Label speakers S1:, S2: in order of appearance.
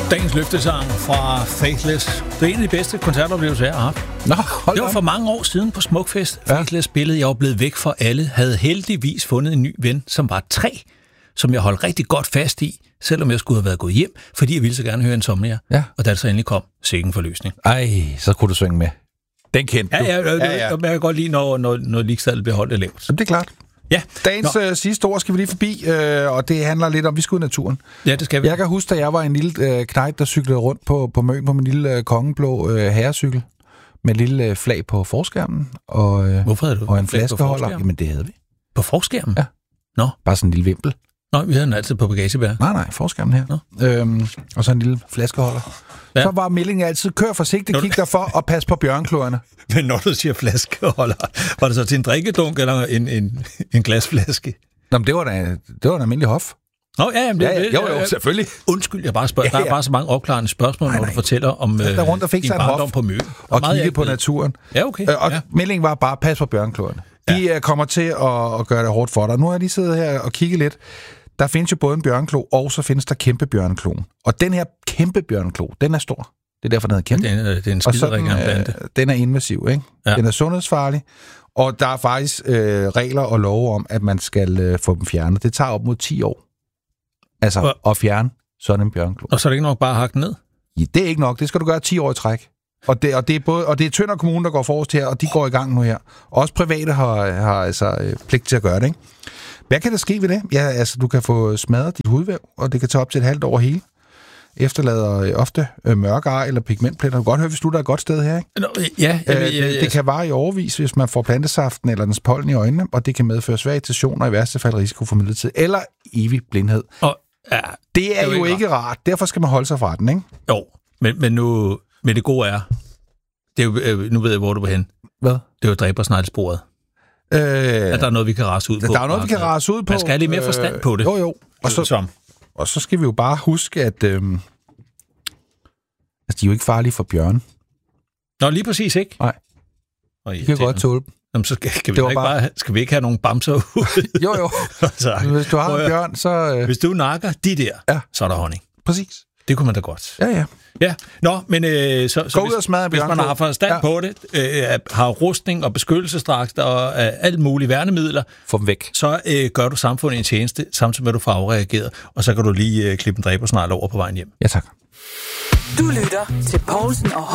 S1: Dagens løftesang fra Faithless. Det er en af de bedste koncertoplevelser, jeg har haft. Det var for mange år siden på Smukfest. Ja. Faithless spillede. Jeg var blevet væk fra alle. Havde heldigvis fundet en ny ven, som var 3, som jeg holdt rigtig godt fast i, selvom jeg skulle have været gået hjem, fordi jeg ville så gerne høre Insomnia. Ja. Og da det så endelig kom, sikke en forløsning.
S2: Ej, så kunne du synge med. Den kendte du.
S1: Ja. Jeg kan godt lide, når ligestallet bliver holdt lavt.
S2: Det er klart.
S1: Ja.
S2: Dagens sidste ord skal vi lige forbi, og det handler lidt om, vi skal ud i naturen.
S1: Ja, det skal vi.
S2: Jeg kan huske, da jeg var en lille knejt, der cyklede rundt på Møn på min lille kongeblå herrecykel, med en lille flag på forskærmen,
S1: Hvorfor havde du
S2: og en flaskeholder. Jamen, det havde vi.
S1: På forskærmen?
S2: Ja.
S1: Nå.
S2: Bare sådan en lille vimpel.
S1: Nå, vi havde den altid på bagagebær.
S2: Nej, forskærmen her. Og så en lille flaskeholder. Ja. Så var meldingen altid, kør forsigtigt, kig dig for og pas på bjørnkløerne.
S1: Men når du siger flaskeholder, var det så til en drikkedunk eller en glasflaske?
S2: Nå, men det var en almindelig hof.
S1: Nå,
S2: Jo, selvfølgelig.
S1: Undskyld, jeg bare spørger. Ja. Der er bare så mange opklarende spørgsmål, når du fortæller om din barndom på Møn.
S2: Og kigge på naturen.
S1: Ja, okay.
S2: Meldingen var bare, pas på bjørnkløerne. De kommer til at gøre det hårdt for dig. Nu har jeg lige siddet her og kigget lidt. Der findes jo både en bjørnklo, og så findes der kæmpe bjørnkloen. Og den her kæmpe bjørnklo, den er stor. Det er derfor, den hedder kæmpe.
S1: Det er en skiderig
S2: den er invasiv, ikke? Ja. Den er sundhedsfarlig. Og der er faktisk regler og love om, at man skal få dem fjernet. Det tager op mod 10 år. Altså at fjerne sådan en bjørnklo.
S1: Og så er det ikke nok bare at hakke den ned?
S2: Ja, det er ikke nok. Det skal du gøre 10 år i træk. Og det er Tønder Kommune, der går forrest her, og de går i gang nu her. Også private har altså pligt til at gøre det, ikke? Hvad kan der ske ved det? Ja, altså, du kan få smadret dit hudvæv, og det kan tage op til et halvt år hele. Efterlader ofte mørke ar eller pigmentpletter. Du kan godt høre, hvis du er et godt sted her, ikke? Det kan vare i overvis, hvis man får plantesaften eller dens pollen i øjnene, og det kan medføre svag irritation og i værste fald risiko for midlertid eller evig blindhed. Det er jo ikke rart. Derfor skal man holde sig fra den, ikke?
S1: Jo, men det gode er, det er jo, nu ved jeg, hvor du var hen.
S2: Hvad?
S1: Det er jo dræbersneglsporet. At der er noget, vi kan rase ud på.
S2: Der er noget, vi kan rase ud på.
S1: Man skal have lidt mere forstand på det.
S2: Jo. Og så skal vi jo bare huske, at de er jo ikke farlige for bjørn.
S1: Nå, lige præcis ikke.
S2: Nej. De kan godt tåle dem.
S1: Jamen, så skal vi ikke have nogen bamser ud?
S2: Jo. Så, hvis du har en bjørn, så...
S1: Hvis du nakker de der, så er der honning.
S2: Præcis.
S1: Det kunne man da godt.
S2: Ja.
S1: Nå, men hvis man har forstand på det, har rustning og beskyttelsesdragt og alt mulige værnemidler,
S2: få dem væk.
S1: Så gør du samfundet en tjeneste, samtidig med at du får afreageret, og så kan du lige klippe en dræbersnegl over på vejen hjem.
S2: Ja, tak.
S3: Du lytter til Poulsen og